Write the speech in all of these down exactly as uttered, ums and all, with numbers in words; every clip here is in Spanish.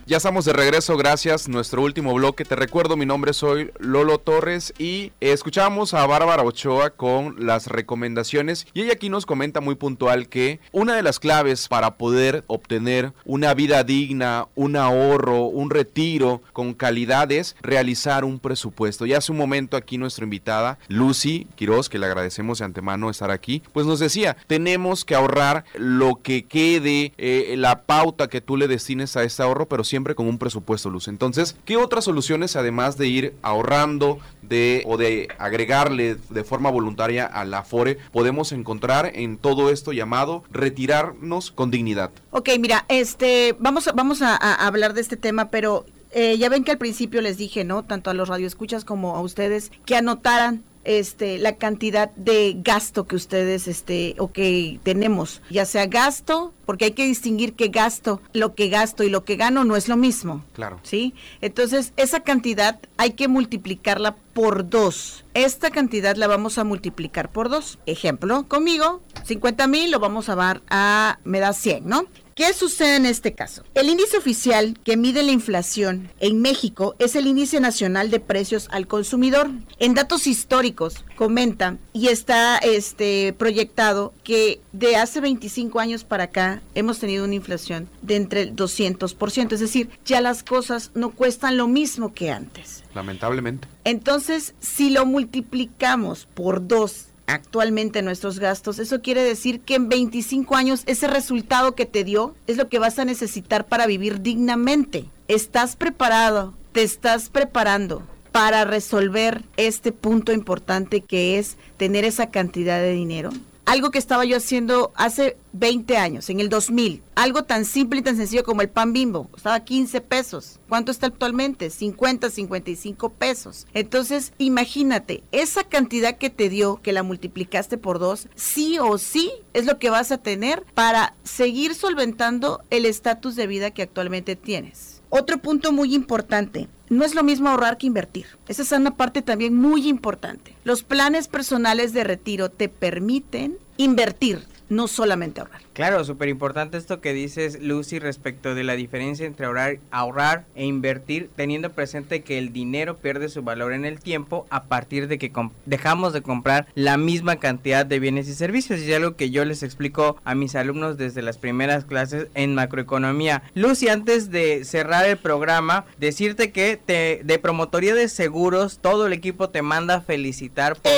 Ya estamos de regreso, gracias. Nuestro último bloque. Te recuerdo, mi nombre soy Lolo Torres y escuchamos a Bárbara Ochoa con las recomendaciones. Y ella aquí nos comenta muy puntual que una de las claves para poder obtener una vida digna, un ahorro, un retiro con calidad es realizar un presupuesto. Y hace un momento aquí nuestra invitada, Lucy Quiroz, que le agradecemos de antemano estar aquí, pues nos decía, tenemos que ahorrar lo que quede, eh, la pauta que tú le destines a este ahorro, pero siempre con un presupuesto, Luz. Entonces, ¿qué otras soluciones, además de ir ahorrando de o de agregarle de forma voluntaria al Afore, podemos encontrar en todo esto llamado retirarnos con dignidad? Ok, mira, este, vamos, a, vamos a, a hablar de este tema, pero eh, ya ven que al principio les dije, ¿no? Tanto a los radioescuchas como a ustedes, que anotaran este la cantidad de gasto que ustedes este o que tenemos, ya sea gasto, porque hay que distinguir que gasto, lo que gasto y lo que gano no es lo mismo. Claro. ¿Sí? Entonces, esa cantidad hay que multiplicarla por dos. Esta cantidad la vamos a multiplicar por dos. Ejemplo, conmigo, cincuenta mil lo vamos a dar a, me da cien, ¿no? ¿Qué sucede en este caso? El índice oficial que mide la inflación en México es el Índice Nacional de Precios al Consumidor. En datos históricos comenta y está este proyectado que de hace veinticinco años para acá hemos tenido una inflación de entre el doscientos por ciento, es decir, ya las cosas no cuestan lo mismo que antes. Lamentablemente. Entonces, si lo multiplicamos por dos actualmente nuestros gastos, eso quiere decir que en veinticinco años ese resultado que te dio es lo que vas a necesitar para vivir dignamente. ¿Estás preparado? ¿Te estás preparando para resolver este punto importante que es tener esa cantidad de dinero? Algo que estaba yo haciendo hace veinte años, en el dos mil, algo tan simple y tan sencillo como el pan Bimbo, costaba quince pesos. ¿Cuánto está actualmente? cincuenta, cincuenta y cinco pesos. Entonces, imagínate, esa cantidad que te dio, que la multiplicaste por dos, sí o sí es lo que vas a tener para seguir solventando el estatus de vida que actualmente tienes. Otro punto muy importante, no es lo mismo ahorrar que invertir. Esa es una parte también muy importante. Los planes personales de retiro te permiten invertir, no solamente ahorrar. Claro, súper importante esto que dices, Lucy, respecto de la diferencia entre ahorrar, ahorrar e invertir, teniendo presente que el dinero pierde su valor en el tiempo a partir de que dejamos de comprar la misma cantidad de bienes y servicios. Y es algo que yo les explico a mis alumnos desde las primeras clases en macroeconomía. Lucy, antes de cerrar el programa, decirte que te, de Promotoría de Seguros, todo el equipo te manda a felicitar por,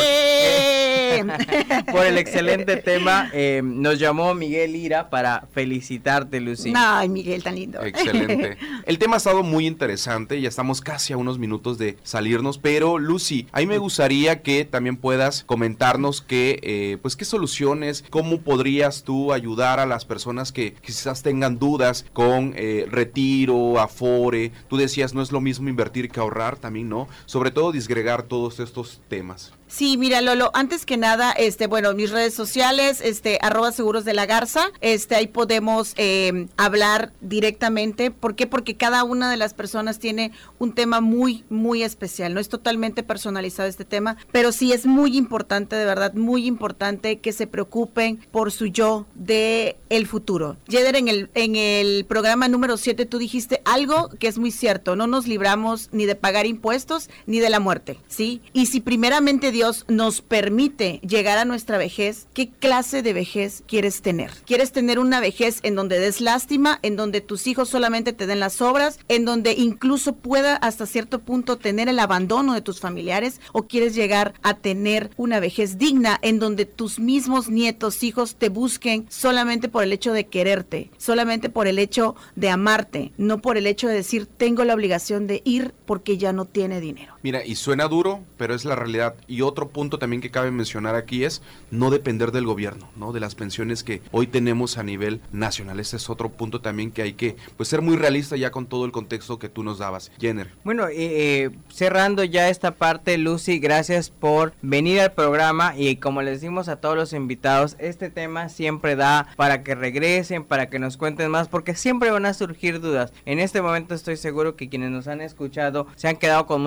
eh, por el excelente tema. Eh, nos llamó Miguel Lira para felicitarte, Lucy. Ay, Miguel, tan lindo. Excelente. El tema ha estado muy interesante, ya estamos casi a unos minutos de salirnos, pero Lucy, a mí me gustaría que también puedas comentarnos que, eh, pues qué soluciones, cómo podrías tú ayudar a las personas que quizás tengan dudas con eh, retiro, Afore. Tú decías, no es lo mismo invertir que ahorrar, también, ¿no? Sobre todo disgregar todos estos temas. Sí, mira, Lolo, antes que nada, este, bueno, mis redes sociales, este, arroba seguros de la Garza, este, ahí podemos eh, hablar directamente. ¿Por qué? Porque cada una de las personas tiene un tema muy, muy especial. No es totalmente personalizado este tema, pero sí es muy importante, de verdad, muy importante que se preocupen por su yo de el futuro. Yeder, en el, en el programa número siete tú dijiste algo que es muy cierto, no nos libramos ni de pagar impuestos ni de la muerte, ¿sí? Y si primeramente Dios nos permite llegar a nuestra vejez, ¿qué clase de vejez quieres tener? ¿Quieres tener una vejez en donde des lástima, en donde tus hijos solamente te den las obras, en donde incluso pueda hasta cierto punto tener el abandono de tus familiares? ¿O quieres llegar a tener una vejez digna en donde tus mismos nietos, hijos te busquen solamente por el hecho de quererte, solamente por el hecho de amarte, no por el hecho de decir tengo la obligación de ir porque ya no tiene dinero? Mira, y suena duro, pero es la realidad. Y otro punto también que cabe mencionar aquí es no depender del gobierno, ¿no? De las pensiones que hoy tenemos a nivel nacional. Ese es otro punto también que hay que pues ser muy realista ya con todo el contexto que tú nos dabas. Jenner. Bueno, eh, cerrando ya esta parte, Lucy, gracias por venir al programa y como les decimos a todos los invitados, este tema siempre da para que regresen, para que nos cuenten más, porque siempre van a surgir dudas. En este momento estoy seguro que quienes nos han escuchado se han quedado con muchas dudas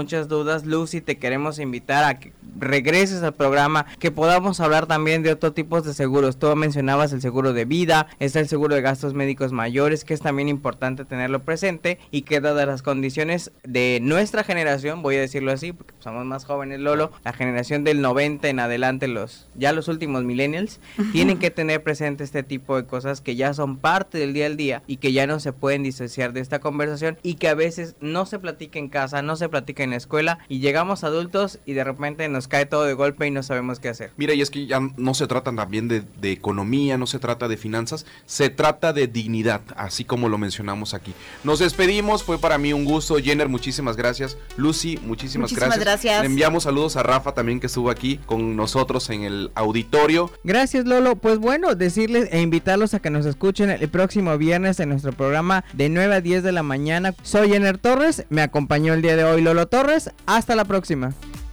dudas, Lucy, te queremos invitar a que regreses al programa, que podamos hablar también de otros tipos de seguros. Tú mencionabas el seguro de vida, está el seguro de gastos médicos mayores, que es también importante tenerlo presente, y que dadas las condiciones de nuestra generación, voy a decirlo así, porque somos más jóvenes, Lolo, la generación del noventa en adelante, los ya los últimos millennials, uh-huh. tienen que tener presente este tipo de cosas que ya son parte del día al día y que ya no se pueden disociar de esta conversación, y que a veces no se platica en casa, no se platica en la escuela, y llegamos adultos y de repente nos cae todo de golpe y no sabemos qué hacer. Mira, y es que ya no se trata también de, de economía, no se trata de finanzas, se trata de dignidad, así como lo mencionamos aquí. Nos despedimos, fue para mí un gusto. Jenner, muchísimas gracias. Lucy, muchísimas, muchísimas gracias. gracias. Le enviamos saludos a Rafa también, que estuvo aquí con nosotros en el auditorio. Gracias, Lolo. Pues bueno, decirles e invitarlos a que nos escuchen el próximo viernes en nuestro programa de nueve a diez de la mañana. Soy Jenner Torres, me acompañó el día de hoy Lolo Torres. Hasta la próxima.